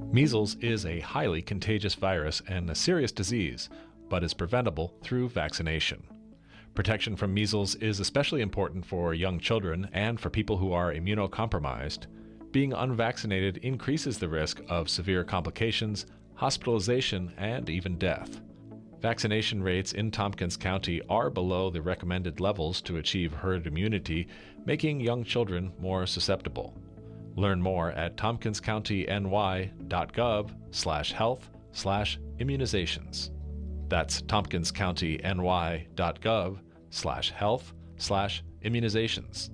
Measles is a highly contagious virus and a serious disease, but is preventable through vaccination. Protection from measles is especially important for young children and for people who are immunocompromised. Being unvaccinated increases the risk of severe complications, hospitalization, and even death. Vaccination rates in Tompkins County are below the recommended levels to achieve herd immunity, making young children more susceptible. Learn more at tompkinscountyny.gov/health/immunizations. That's tompkinscountyny.gov/health/immunizations.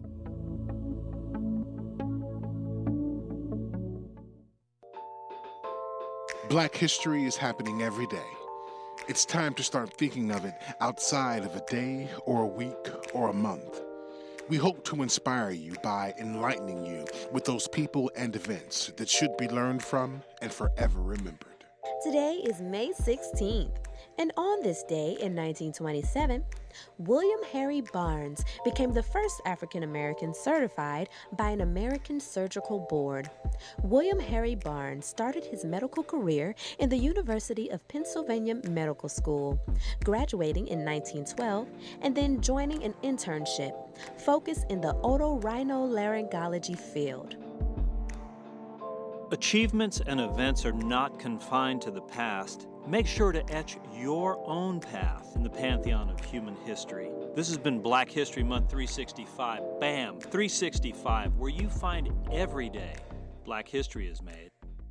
Black history is happening every day. It's time to start thinking of it outside of a day or a week or a month. We hope to inspire you by enlightening you with those people and events that should be learned from and forever remembered. Today is May 16th, and on this day in 1927, William Harry Barnes became the first African American certified by an American Surgical Board. William Harry Barnes started his medical career in the University of Pennsylvania Medical School, graduating in 1912 and then joining an internship focused in the otorhinolaryngology field. Achievements and events are not confined to the past. Make sure to etch your own path in the pantheon of human history. This has been Black History Month 365. BAM! 365, where you find every day Black history is made.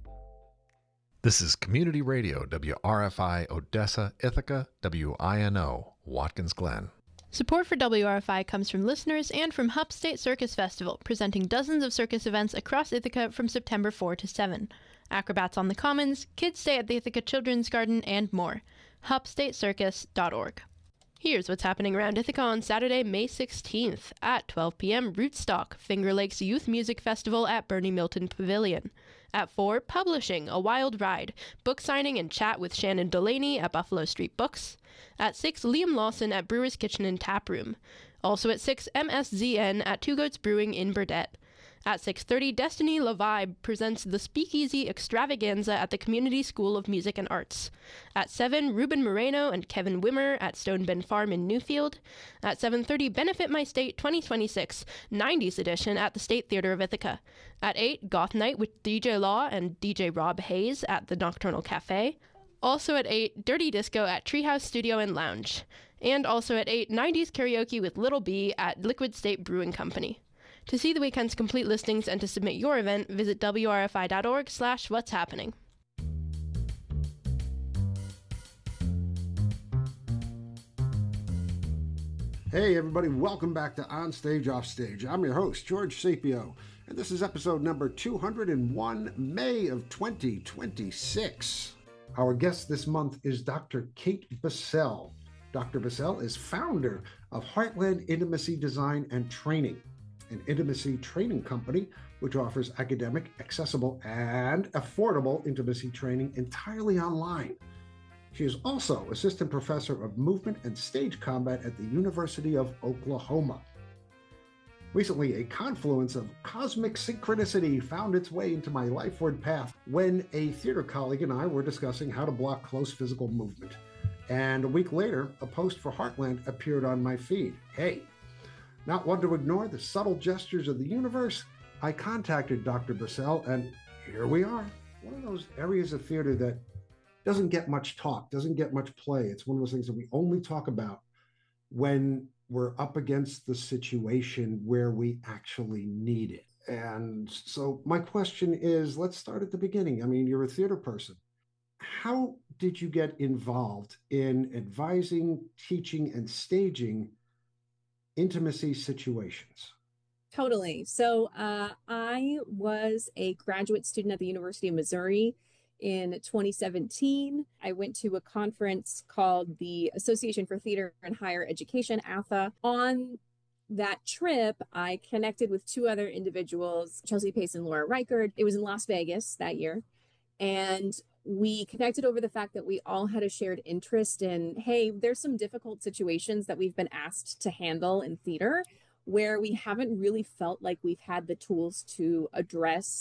This is Community Radio, WRFI Odessa, Ithaca, WINO, Watkins Glen. Support for WRFI comes from listeners and from Hupp State Circus Festival, presenting dozens of circus events across Ithaca from September 4 to 7. Acrobats on the Commons, kids stay at the Ithaca Children's Garden, and more. HuppStateCircus.org. Here's what's happening around Ithaca on Saturday, May 16th. At 12 p.m., Rootstock, Finger Lakes Youth Music Festival at Bernie Milton Pavilion. At 4, Publishing, A Wild Ride, book signing and chat with Shannon Delaney at Buffalo Street Books. At 6, Liam Lawson at Brewer's Kitchen and Tap Room. Also at 6, MSZN at Two Goats Brewing in Burdett. At 6:30, Destiny LaVibe presents the Speakeasy Extravaganza at the Community School of Music and Arts. At 7, Ruben Moreno and Kevin Wimmer at Stone Bend Farm in Newfield. At 7:30, Benefit My State 2026 90s edition at the State Theater of Ithaca. At 8, Goth Night with DJ Law and DJ Rob Hayes at the Nocturnal Cafe. Also at 8, Dirty Disco at Treehouse Studio and Lounge. And also at 8, 90s Karaoke with Little B at Liquid State Brewing Company. To see the weekend's complete listings and to submit your event, visit wrfi.org/what's happening. Hey everybody, welcome back to On Stage, Off Stage. I'm your host, George Sapio, and this is episode number 201, May of 2026. Our guest this month is Dr. Kate Bussell. Dr. Bussell is founder of Heartland Intimacy Design and Training, an intimacy training company which offers academic, accessible, and affordable intimacy training entirely online. She is also assistant professor of movement and stage combat at the University of Oklahoma. Recently, a confluence of cosmic synchronicity found its way into my lifeward path when a theater colleague and I were discussing how to block close physical movement. And a week later, a post for Heartland appeared on my feed. Hey, not one to ignore the subtle gestures of the universe, I contacted Dr. Bussell, and here we are. One of those areas of theater that doesn't get much talk, doesn't get much play. It's one of those things that we only talk about when we're up against the situation where we actually need it. And so my question is, let's start at the beginning. I mean, you're a theater person. How did you get involved in advising, teaching, and staging intimacy situations? Totally. So I was a graduate student at the University of Missouri in 2017. I went to a conference called the Association for Theater and Higher Education, ATHA. On that trip, I connected with two other individuals, Chelsea Pace and Laura Reichard. It was in Las Vegas that year. And we connected over the fact that we all had a shared interest in, hey, there's some difficult situations that we've been asked to handle in theater where we haven't really felt like we've had the tools to address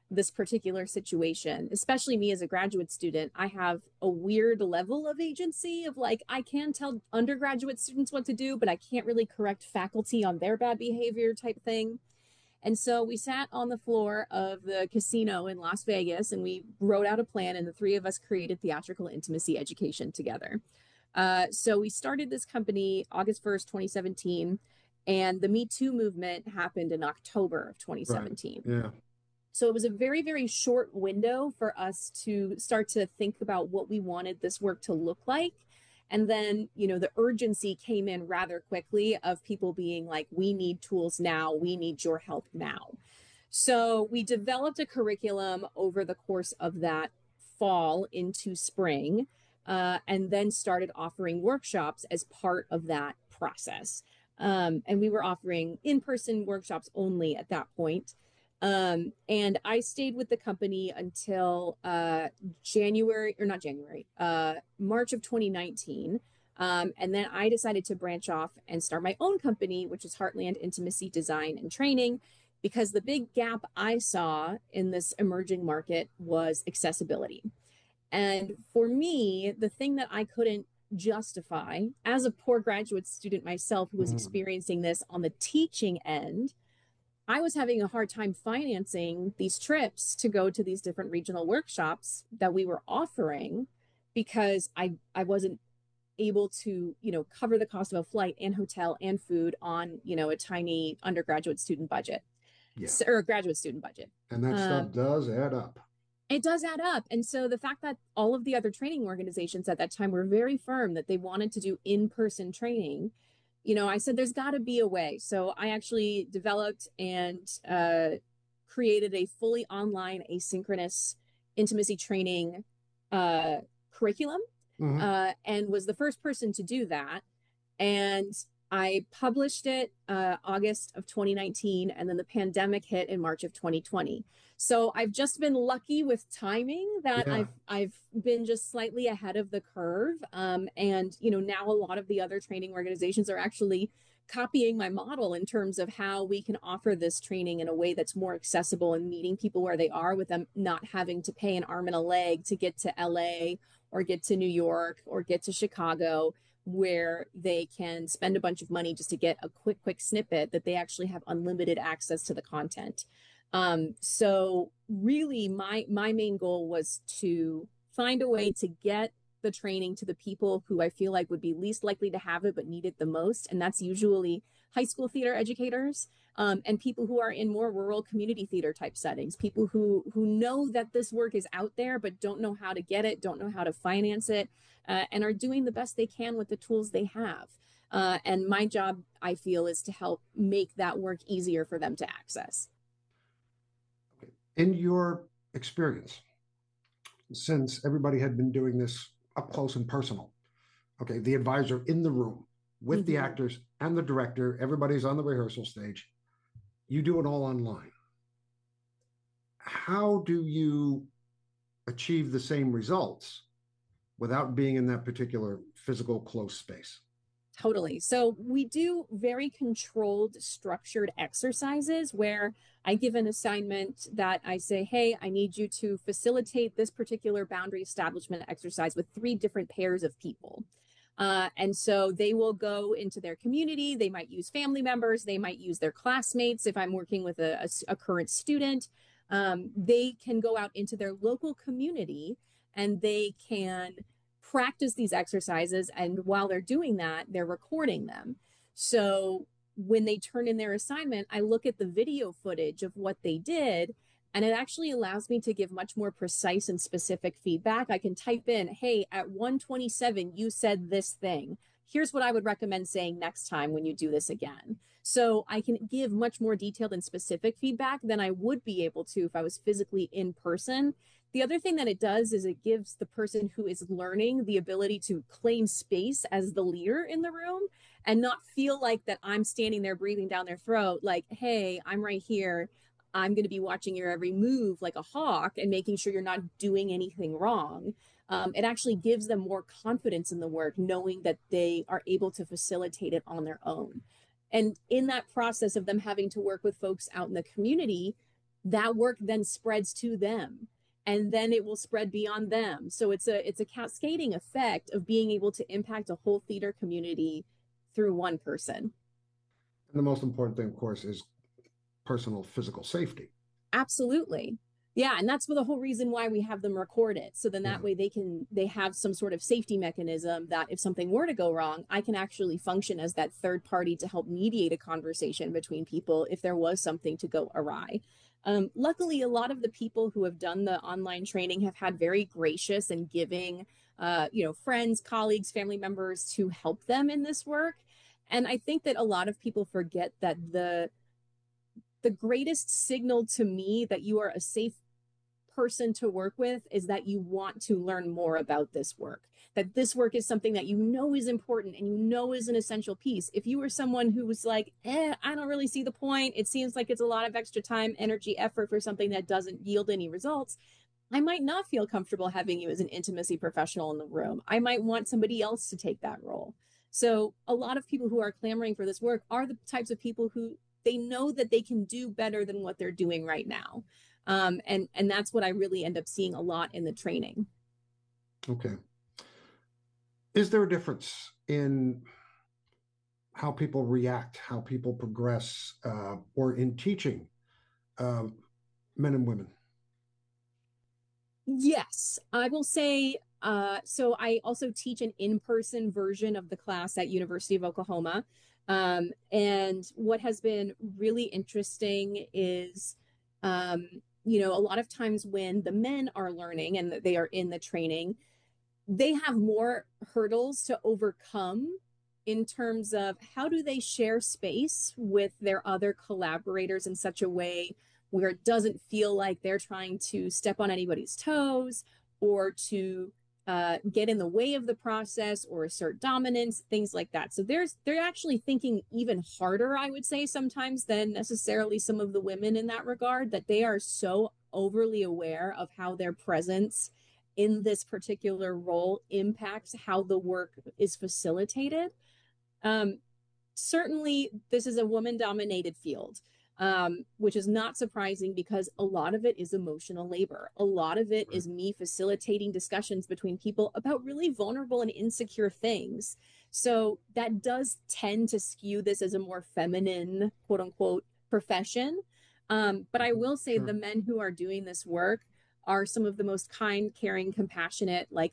this particular situation, especially me as a graduate student. I have a weird level of agency of like, I can tell undergraduate students what to do, but I can't really correct faculty on their bad behavior type thing. And so we sat on the floor of the casino in Las Vegas and we wrote out a plan, and the three of us created Theatrical Intimacy Education together. So we started this company August 1st, 2017, and the Me Too movement happened in October of 2017. Right. Yeah. So it was a very, very short window for us to start to think about what we wanted this work to look like. And then, the urgency came in rather quickly of people being like, we need tools now, we need your help now. So we developed a curriculum over the course of that fall into spring, and then started offering workshops as part of that process. And we were offering in-person workshops only at that point. And I stayed with the company until March of 2019. And then I decided to branch off and start my own company, which is Heartland Intimacy Design and Training, because the big gap I saw in this emerging market was accessibility. And for me, the thing that I couldn't justify as a poor graduate student myself who was experiencing this on the teaching end, I was having a hard time financing these trips to go to these different regional workshops that we were offering because I wasn't able to, cover the cost of a flight and hotel and food on, a tiny undergraduate student budget. Yeah. Or a graduate student budget. And that stuff does add up. It does add up. And so the fact that all of the other training organizations at that time were very firm that they wanted to do in-person training, I said, there's got to be a way. So I actually developed and created a fully online asynchronous intimacy training curriculum, and was the first person to do that. And I published it August of 2019, and then the pandemic hit in March of 2020. So I've just been lucky with timing that I've been just slightly ahead of the curve. And, now a lot of the other training organizations are actually copying my model in terms of how we can offer this training in a way that's more accessible and meeting people where they are, with them not having to pay an arm and a leg to get to LA or get to New York or get to Chicago, where they can spend a bunch of money just to get a quick snippet, that they actually have unlimited access to the content. So really my main goal was to find a way to get the training to the people who I feel like would be least likely to have it, but need it the most. And that's usually high school theater educators, and people who are in more rural community theater type settings, people who know that this work is out there, but don't know how to get it, don't know how to finance it, and are doing the best they can with the tools they have. And my job, I feel, is to help make that work easier for them to access. In your experience, since everybody had been doing this up close and personal, okay, the advisor in the room with the actors and the director, everybody's on the rehearsal stage, you do it all online. How do you achieve the same results without being in that particular physical close space? Totally. So we do very controlled, structured exercises where I give an assignment that I say, hey, I need you to facilitate this particular boundary establishment exercise with 3 different pairs of people. And so they will go into their community. They might use family members. They might use their classmates. If I'm working with a current student, they can go out into their local community and they can practice these exercises. And while they're doing that, they're recording them. So when they turn in their assignment, I look at the video footage of what they did, and it actually allows me to give much more precise and specific feedback. I can type in, hey, at 1:27, you said this thing. Here's what I would recommend saying next time when you do this again. So I can give much more detailed and specific feedback than I would be able to if I was physically in person. The other thing that it does is it gives the person who is learning the ability to claim space as the leader in the room and not feel like that I'm standing there breathing down their throat, like, hey, I'm right here. I'm going to be watching your every move like a hawk and making sure you're not doing anything wrong. It actually gives them more confidence in the work, knowing that they are able to facilitate it on their own. And in that process of them having to work with folks out in the community, that work then spreads to them, and then it will spread beyond them. So it's a cascading effect of being able to impact a whole theater community through one person. And the most important thing, of course, is personal physical safety. Absolutely. Yeah, and that's the whole reason why we have them record it. So then that way they have some sort of safety mechanism that if something were to go wrong, I can actually function as that third party to help mediate a conversation between people if there was something to go awry. Luckily, a lot of the people who have done the online training have had very gracious and giving, friends, colleagues, family members to help them in this work. And I think that a lot of people forget that the greatest signal to me that you are a safe person to work with is that you want to learn more about this work, that this work is something that you know is important and you know is an essential piece. If you were someone who was like, I don't really see the point, it seems like it's a lot of extra time, energy, effort for something that doesn't yield any results, I might not feel comfortable having you as an intimacy professional in the room. I might want somebody else to take that role. So a lot of people who are clamoring for this work are the types of people who they know that they can do better than what they're doing right now. And that's what I really end up seeing a lot in the training. Okay. Is there a difference in how people react, how people progress, or in teaching men and women? Yes, I will say, so I also teach an in-person version of the class at University of Oklahoma. And what has been really interesting is, a lot of times when the men are learning and they are in the training, they have more hurdles to overcome in terms of how do they share space with their other collaborators in such a way where it doesn't feel like they're trying to step on anybody's toes or to get in the way of the process or assert dominance, things like that. So they're actually thinking even harder, I would say, sometimes than necessarily some of the women in that regard, that they are so overly aware of how their presence in this particular role impacts how the work is facilitated. Certainly, this is a woman-dominated field. Which is not surprising because a lot of it is emotional labor. A lot of it is me facilitating discussions between people about really vulnerable and insecure things. So that does tend to skew this as a more feminine, quote unquote, profession. But I will say the men who are doing this work are some of the most kind, caring, compassionate. Like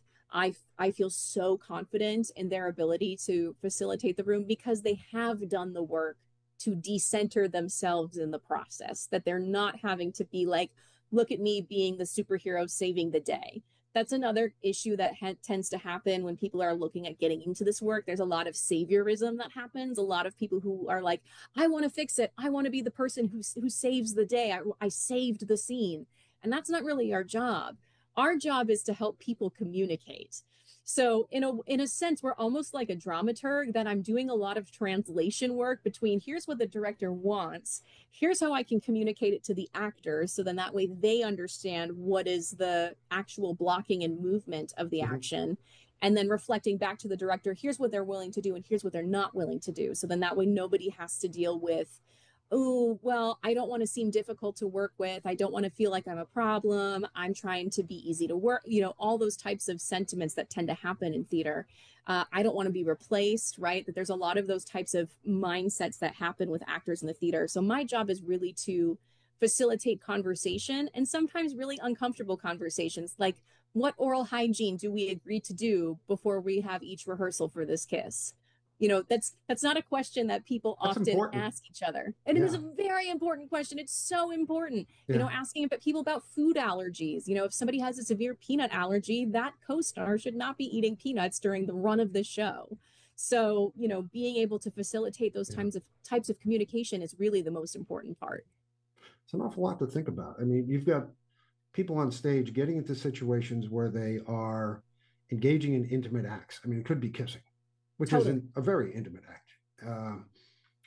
I feel so confident in their ability to facilitate the room because they have done the work to decenter themselves in the process, that they're not having to be like, look at me being the superhero saving the day. That's another issue that tends to happen when people are looking at getting into this work. There's a lot of saviorism that happens. A lot of people who are like, I want to fix it. I want to be the person who saves the day. I saved the scene. And that's not really our job. Our job is to help people communicate. So in a sense, we're almost like a dramaturg, that I'm doing a lot of translation work between here's what the director wants, here's how I can communicate it to the actors, so then that way they understand what is the actual blocking and movement of the action, and then reflecting back to the director, here's what they're willing to do and here's what they're not willing to do. So then that way nobody has to deal with, oh, well, I don't want to seem difficult to work with. I don't want to feel like I'm a problem. I'm trying to be easy to work, all those types of sentiments that tend to happen in theater. I don't want to be replaced, right? That there's a lot of those types of mindsets that happen with actors in the theater. So my job is really to facilitate conversation, and sometimes really uncomfortable conversations, like what oral hygiene do we agree to do before we have each rehearsal for this kiss? That's not a question that people often ask each other. And it is a very important question. It's so important, asking people about food allergies. If somebody has a severe peanut allergy, that co-star should not be eating peanuts during the run of the show. So, being able to facilitate those types of communication is really the most important part. It's an awful lot to think about. I mean, you've got people on stage getting into situations where they are engaging in intimate acts. I mean, it could be kissing, which isn't a very intimate act.